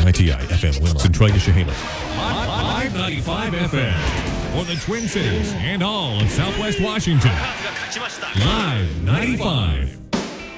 KITI FM Wilson, Troy to Chehalis. Live 95 FM for the Twin Cities and all of Southwest Washington. Live 95.